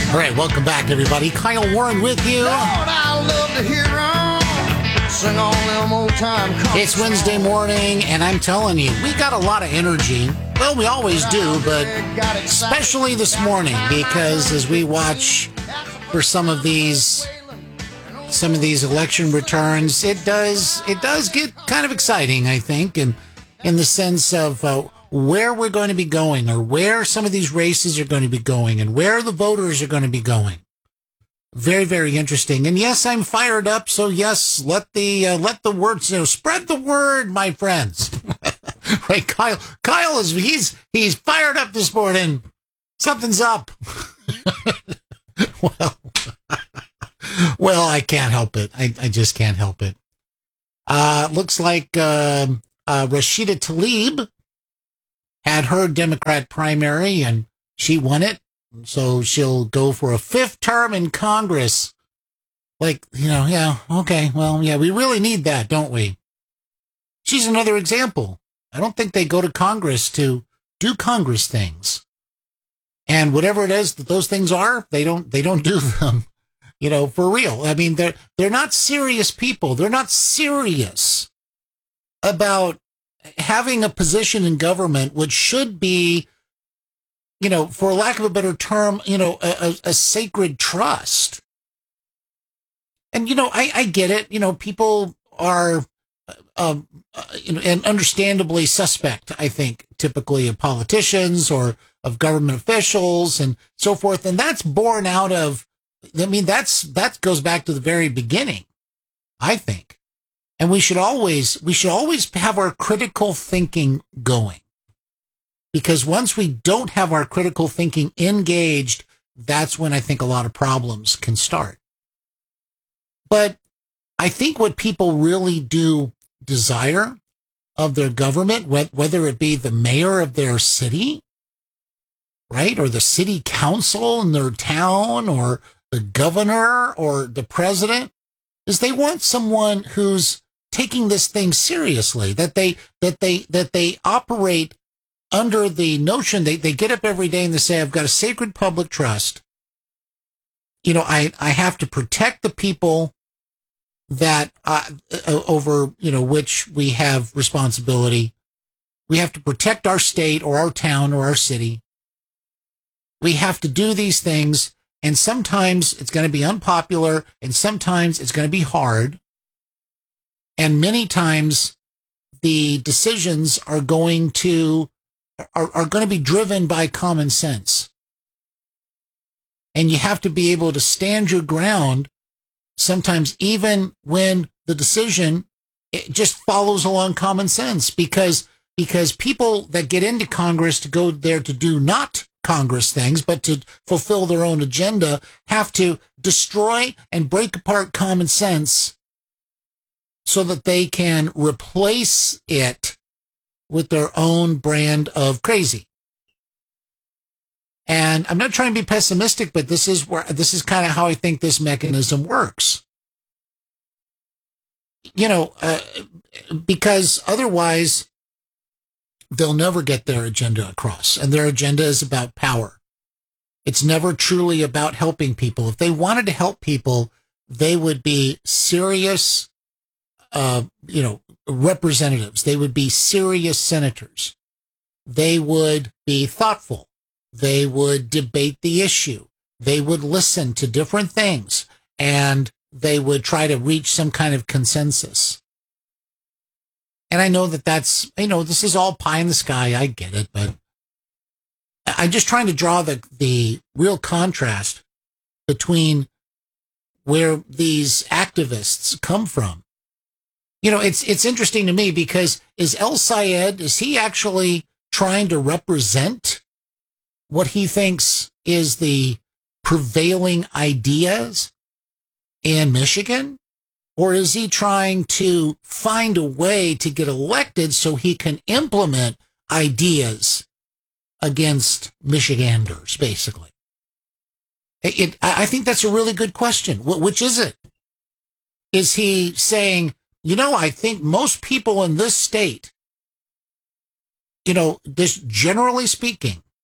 All right, welcome back, everybody. Kyle Warren with you. Lord, I love to hear 'em sing all them old time country It's Wednesday morning, and I'm telling you, we got a lot of energy. Well, we always do, but especially this morning, because as we watch for some of these election returns, it does get kind of exciting, I think, and in the sense of where we're going to be going, or where some of these races are going to be going, and where the voters are going to be going. Very, very interesting. And yes, I'm fired up. So yes, let the word, spread the word, my friends. Right, Kyle is he's fired up this morning. Something's up. Well, I can't help it. I just can't help it. Looks like Rashida Tlaib had her Democrat primary and she won it. So she'll go for a fifth term in Congress. Like, yeah, okay. Well, yeah, we really need that, don't we? She's another example. I don't think they go to Congress to do Congress things. And whatever it is that those things are, they don't do them, for real. I mean, they're not serious people. They're not serious about having a position in government, which should be, for lack of a better term, a sacred trust. And, I get it. People are, and understandably suspect, I think, typically of politicians or of government officials and so forth. And that's born out of, that goes back to the very beginning, I think. And we should always have our critical thinking going. Because once we don't have our critical thinking engaged, that's when I think a lot of problems can start. But I think what people really do desire of their government, whether it be the mayor of their city, right, or the city council in their town, or the governor or the president, is they want someone who's taking this thing seriously, that they operate under the notion they get up every day and they say, I've got a sacred public trust. I have to protect the people that over which we have responsibility. We have to protect our state or our town or our city. We have to do these things, and sometimes it's going to be unpopular, and sometimes it's going to be hard. And many times the decisions are going to be driven by common sense. And you have to be able to stand your ground sometimes, even when the decision it just follows along common sense, because people that get into Congress to go there to do not Congress things, but to fulfill their own agenda, have to destroy and break apart common sense so that they can replace it with their own brand of crazy. And I'm not trying to be pessimistic, but this is kind of how I think this mechanism works. Because otherwise they'll never get their agenda across, and their agenda is about power. It's never truly about helping people. If they wanted to help people, they would be serious, representatives. They would be serious senators. They would be thoughtful. They would debate the issue. They would listen to different things, and they would try to reach some kind of consensus. And I know that's this is all pie in the sky. I get it, but I'm just trying to draw the real contrast between where these activists come from. It's interesting to me, because is he actually trying to represent what he thinks is the prevailing ideas in Michigan? Or is he trying to find a way to get elected so he can implement ideas against Michiganders, basically? I think that's a really good question. Which is it? Is he saying, I think most people in this state, this generally speaking,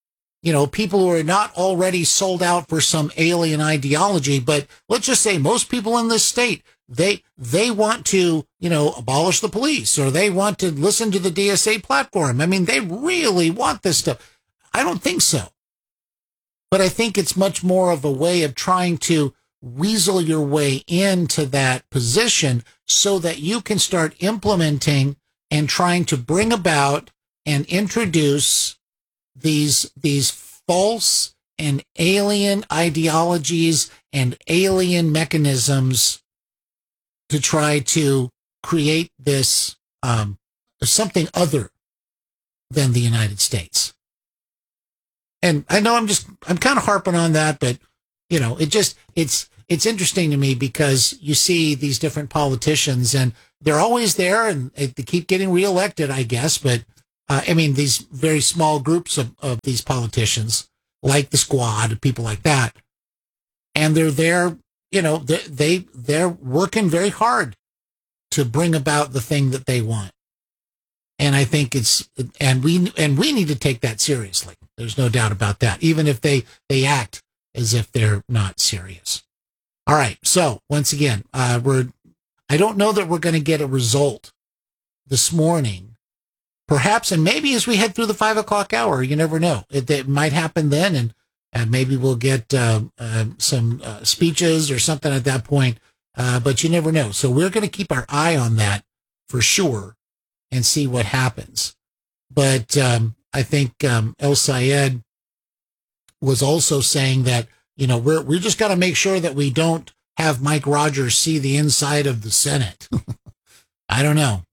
people who are not already sold out for some alien ideology, but let's just say most people in this state, they want to, abolish the police, or they want to listen to the DSA platform. I mean, they really want this stuff. I don't think so. But I think it's much more of a way of trying to weasel your way into that position so that you can start implementing and trying to bring about and introduce these false and alien ideologies and alien mechanisms to try to create this something other than the United States. And I know I'm kind of harping on that, but it's interesting to me because you see these different politicians and they're always there and they keep getting reelected, I guess. But these very small groups of these politicians, like the Squad, people like that, and they're there, they're working very hard to bring about the thing that they want. And I think we need to take that seriously. There's no doubt about that, even if they act as if they're not serious. All right. So once again, I don't know that we're going to get a result this morning, perhaps. And maybe as we head through the 5 o'clock hour, you never know. It might happen then. And maybe we'll get some speeches or something at that point. But you never know. So we're going to keep our eye on that for sure and see what happens. But I think El Sayed was also saying that, we just got to make sure that we don't have Mike Rogers see the inside of the Senate. I don't know.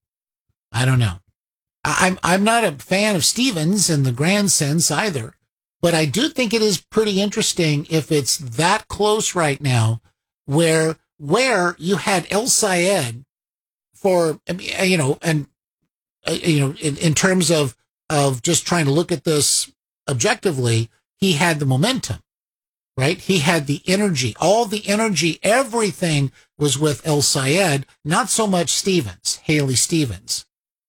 I'm not a fan of Stevens in the grand sense either, but I do think it is pretty interesting if it's that close right now where you had El Sayed in terms of just trying to look at this objectively, he had the momentum, right? He had the energy, all the energy, everything was with El Sayed, not so much Haley Stevens.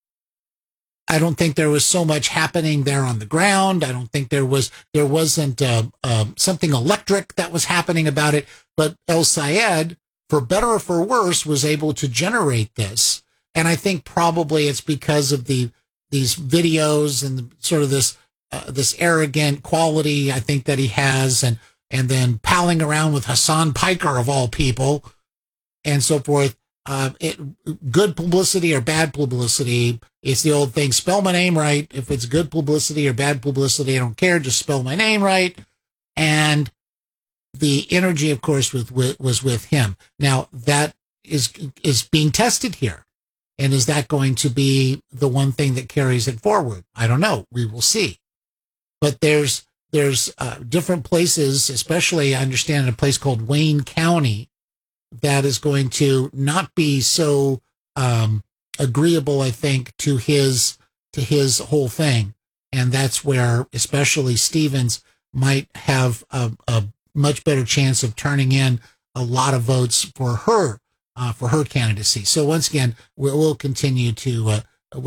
I don't think there was so much happening there on the ground. I don't think there wasn't something electric that was happening about it. But El Sayed, for better or for worse, was able to generate this. And I think probably it's because of these videos and sort of this arrogant quality I think that he has, and then palling around with Hassan Piker of all people and so forth. Good publicity or bad publicity. It's the old thing. Spell my name right. If it's good publicity or bad publicity, I don't care. Just spell my name right. And the energy, of course, was with him. Now that is being tested here. And is that going to be the one thing that carries it forward? I don't know. We will see. But there's different places, especially I understand in a place called Wayne County, that is going to not be so agreeable, I think, to his whole thing. And that's where especially Stevens might have a much better chance of turning in a lot of votes for her candidacy. So once again, we'll continue to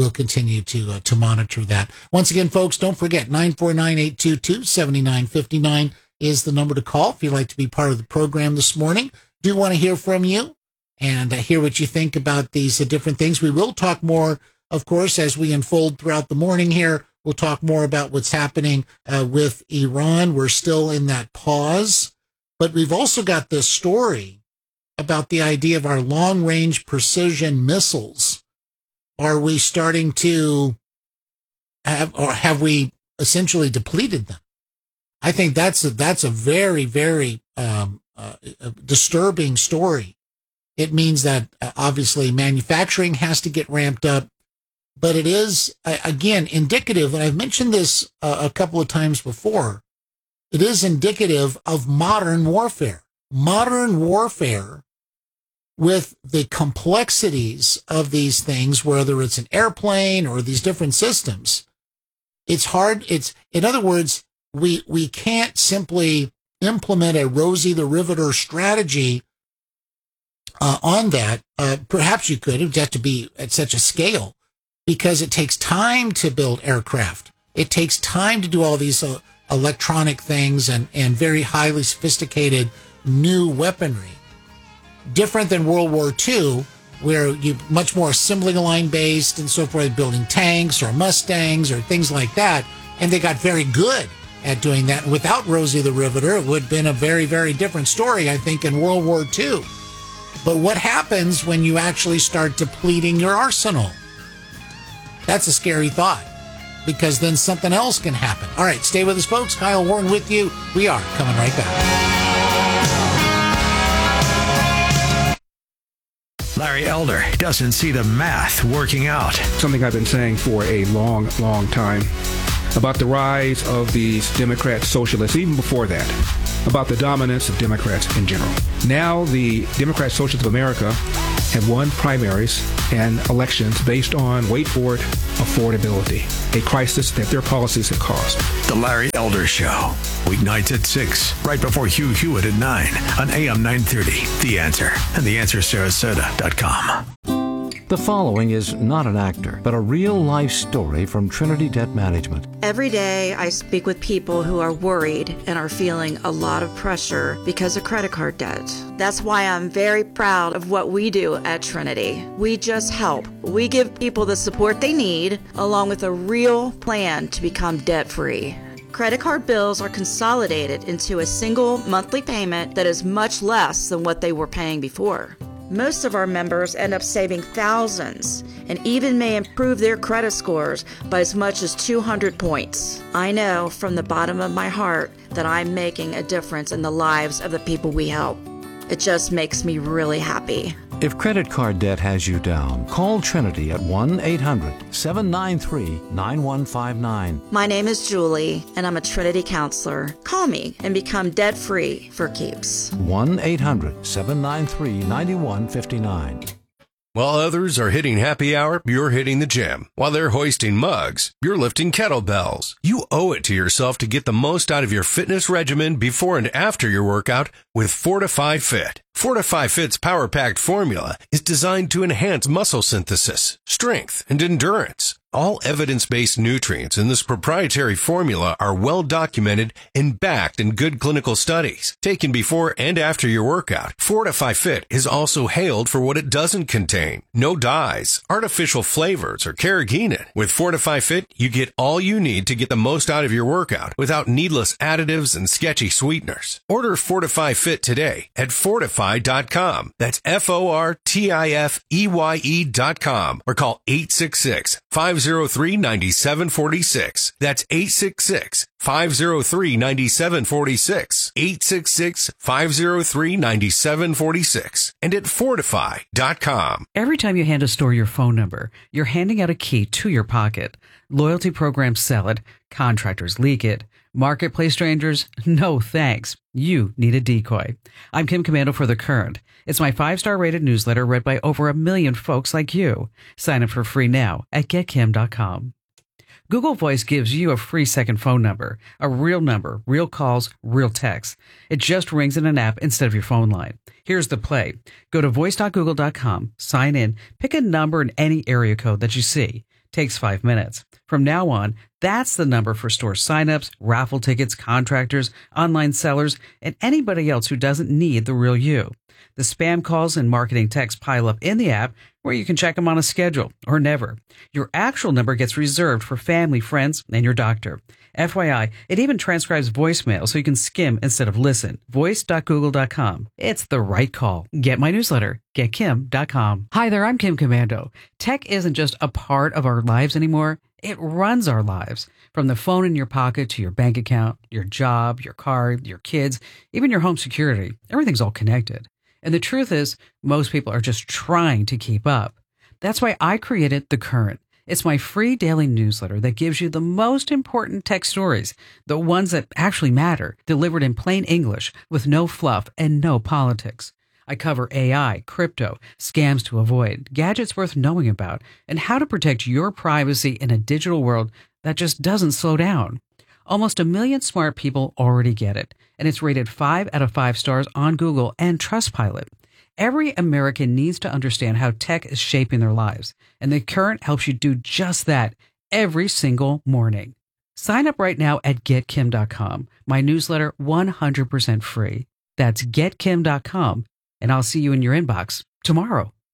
monitor that. Once again, folks, don't forget 949-822-7959 is the number to call if you'd like to be part of the program this morning. Do want to hear from you and hear what you think about these different things. We will talk more, of course, as we unfold throughout the morning here. We'll talk more about what's happening with Iran. We're still in that pause, but we've also got this story about the idea of our long-range precision missiles. Are we starting to have we essentially depleted them? I think that's a very, very disturbing story. It means that obviously manufacturing has to get ramped up, but it is, again, indicative, and I've mentioned this a couple of times before, it is indicative of modern warfare. Modern warfare with the complexities of these things, whether it's an airplane or these different systems. It's hard. In other words, we can't simply implement a Rosie the Riveter strategy on that. Perhaps you could. It would have to be at such a scale because it takes time to build aircraft. It takes time to do all these electronic things and very highly sophisticated new weaponry. Different than World War II, where you much more assembly line based and so forth, building tanks or Mustangs or things like that. And they got very good at doing that. Without Rosie the Riveter, it would have been a very, very different story, I think, in World War II. But what happens when you actually start depleting your arsenal? That's a scary thought, because then something else can happen. All right, stay with us, folks. Kyle Warren with you. We are coming right back. Larry Elder doesn't see the math working out. Something I've been saying for a long, long time about the rise of these Democrat socialists, even before that, about the dominance of Democrats in general. Now the Democrat Socialists of America have won primaries and elections based on, wait for it, affordability, a crisis that their policies have caused. The Larry Elder Show, weeknights at 6, right before Hugh Hewitt at 9 on AM 930. The Answer and theanswersarasota.com. The following is not an actor, but a real-life story from Trinity Debt Management. Every day I speak with people who are worried and are feeling a lot of pressure because of credit card debt. That's why I'm very proud of what we do at Trinity. We just help. We give people the support they need, along with a real plan to become debt-free. Credit card bills are consolidated into a single monthly payment that is much less than what they were paying before. Most of our members end up saving thousands and even may improve their credit scores by as much as 200 points. I know from the bottom of my heart that I'm making a difference in the lives of the people we help. It just makes me really happy. If credit card debt has you down, call Trinity at 1-800-793-9159. My name is Julie, and I'm a Trinity counselor. Call me and become debt-free for keeps. 1-800-793-9159. While others are hitting happy hour, you're hitting the gym. While they're hoisting mugs, you're lifting kettlebells. You owe it to yourself to get the most out of your fitness regimen before and after your workout with Fortify Fit. Fortify Fit's power-packed formula is designed to enhance muscle synthesis, strength, and endurance. All evidence-based nutrients in this proprietary formula are well documented and backed in good clinical studies. Taken before and after your workout, Fortify Fit is also hailed for what it doesn't contain. No dyes, artificial flavors, or carrageenan. With Fortify Fit, you get all you need to get the most out of your workout without needless additives and sketchy sweeteners. Order Fortify Fit today at Fortify.com. That's FORTIFEYE.com or call 866-503-9746. That's 866-503-9746. 866-503-9746. And at Fortify.com. Every time you hand a store your phone number, you're handing out a key to your pocket. Loyalty programs sell it. Contractors leak it. Marketplace strangers, no thanks. You need a decoy. I'm Kim Commando for The Current. It's my 5-star rated newsletter read by over 1 million folks like you. Sign up for free now at getkim.com. Google Voice gives you a free second phone number, a real number, real calls, real texts. It just rings in an app instead of your phone line. Here's the play. Go to voice.google.com, sign in, pick a number in any area code that you see. Takes 5 minutes. From now on, that's the number for store signups, raffle tickets, contractors, online sellers, and anybody else who doesn't need the real you. The spam calls and marketing texts pile up in the app where you can check them on a schedule or never. Your actual number gets reserved for family, friends, and your doctor. FYI, it even transcribes voicemail so you can skim instead of listen. Voice.google.com. It's the right call. Get my newsletter. GetKim.com. Hi there, I'm Kim Commando. Tech isn't just a part of our lives anymore. It runs our lives. From the phone in your pocket to your bank account, your job, your car, your kids, even your home security. Everything's all connected. And the truth is, most people are just trying to keep up. That's why I created The Current. It's my free daily newsletter that gives you the most important tech stories, the ones that actually matter, delivered in plain English with no fluff and no politics. I cover AI, crypto, scams to avoid, gadgets worth knowing about, and how to protect your privacy in a digital world that just doesn't slow down. Almost 1 million smart people already get it, and it's rated 5 out of 5 stars on Google and Trustpilot. Every American needs to understand how tech is shaping their lives, and The Current helps you do just that every single morning. Sign up right now at getkim.com. My newsletter 100% free. That's getkim.com, and I'll see you in your inbox tomorrow.